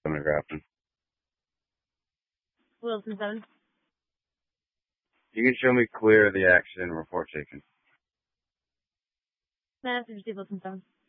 Grafton. Wilson 7. You can show me clear of the accident report taken. Message received, Wilson 7.